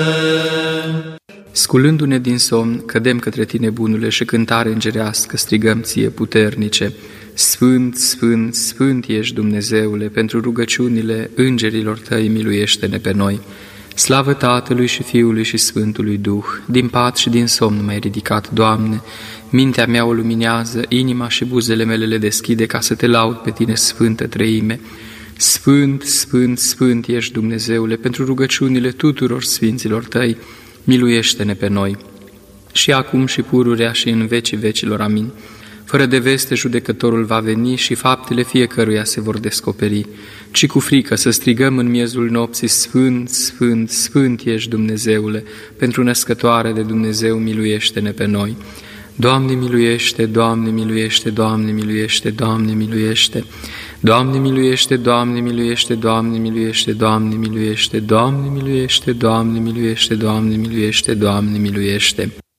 Sculându-ne din somn, cădem către Tine, bunule, și cântare îngerească strigăm Ție, puternice. Sfânt, Sfânt, Sfânt ești, Dumnezeule, pentru rugăciunile îngerilor Tăi miluiește-ne pe noi. Slavă Tatălui și Fiului și Sfântului Duh, din pat și din somn m-ai ridicat, Doamne, mintea mea o luminează, inima și buzele mele le deschide ca să Te laud pe Tine, Sfântă Treime. Sfânt, Sfânt, Sfânt ești, Dumnezeule, pentru rugăciunile tuturor sfinților Tăi, miluiește-ne pe noi. Și acum și pururea și în vecii vecilor, amin. Fără de veste judecătorul va veni și faptele fiecăruia se vor descoperi, ci cu frică să strigăm în miezul nopții, Sfânt, Sfânt, Sfânt ești, Dumnezeule, pentru născătoare de Dumnezeu, miluiește-ne pe noi. Doamne miluiește, Doamne miluiește, Doamne miluiește, Doamne miluiește. Doamne miluiește, Doamne miluiește, Doamne miluiește, Doamne miluiește, Doamne miluiește, Doamne miluiește, Doamne miluiește, Doamne miluiește.